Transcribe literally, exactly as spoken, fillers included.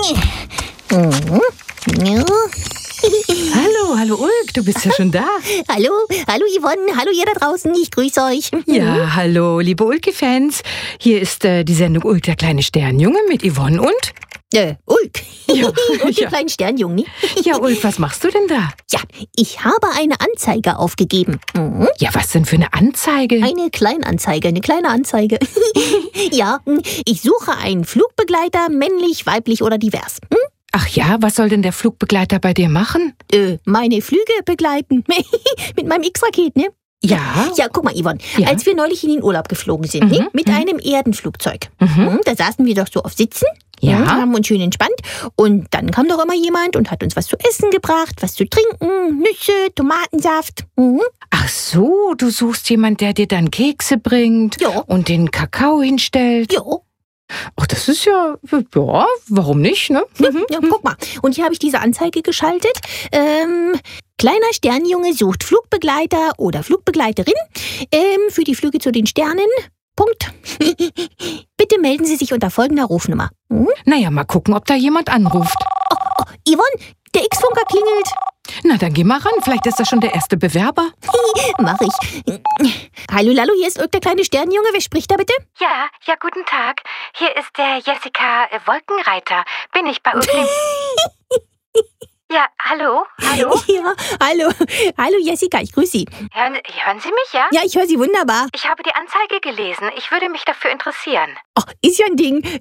Mhm. Ja. Hallo, hallo Ulk, du bist ja schon da. Hallo, hallo Yvonne, hallo ihr da draußen, ich grüße euch. Ja, hallo, liebe Ulki-Fans. Hier ist äh, die Sendung Ulk, der kleine Sternjunge mit Yvonne und... Äh, Ulk. Ja, und den ja. kleinen Sternjungen. Ja, Ulk, was machst du denn da? Ja, ich habe eine Anzeige aufgegeben. Mhm. Ja, was denn für eine Anzeige? Eine Kleinanzeige, eine kleine Anzeige. Ja, ich suche einen Flugbegleiter, männlich, weiblich oder divers. Hm? Ach ja, was soll denn der Flugbegleiter bei dir machen? Äh, meine Flüge begleiten. Mit meinem X-Raket, ne? Ja? Ja, guck mal, Yvonne, Ja. als wir neulich in den Urlaub geflogen sind, Mhm, ne? Mit mhm. einem Erdenflugzeug. Mhm. Mhm, Da saßen wir doch so auf Sitzen. Ja. Mhm, haben uns schön entspannt. Und dann kam doch immer jemand und hat uns was zu essen gebracht, was zu trinken, Nüsse, Tomatensaft. Mhm. Ach so, du suchst jemand, der dir dann Kekse bringt Ja. und den Kakao hinstellt. Ja. Ach, das ist ja, ja, warum nicht, ne? Mhm. Ja, guck mal. Und hier habe ich diese Anzeige geschaltet. Ähm, kleiner Sternjunge sucht Flugbegleiter oder Flugbegleiterin ähm, für die Flüge zu den Sternen. Punkt. Bitte melden Sie sich unter folgender Rufnummer. Hm? Naja, mal gucken, ob da jemand anruft. Oh, Yvonne, der X-Funker klingelt. Na, dann geh mal ran, vielleicht ist das schon der erste Bewerber. Mach ich. Hallo, Lalo, hier ist Ulk, der kleine Sternjunge. Wer spricht da bitte? Ja, ja, guten Tag. Hier ist der Jessica äh, Wolkenreiter. Bin ich bei Ulk? Ja, hallo, hallo. Ja, hallo. Hallo, Jessica, ich grüße Sie. Hören, hören Sie mich, ja? Ja, ich höre Sie wunderbar. Ich habe die Anzeige gelesen. Ich würde mich dafür interessieren. Oh, ist ja ein Ding.